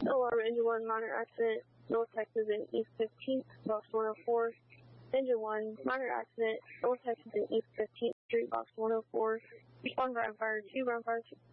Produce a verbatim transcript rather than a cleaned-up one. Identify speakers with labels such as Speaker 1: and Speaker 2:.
Speaker 1: Alarm, engine one, minor accident, North Texas and East fifteenth, box one oh four. Engine one, minor accident, North Texas and East fifteenth Street, box one oh four. Respond ground fire two, ground fire two.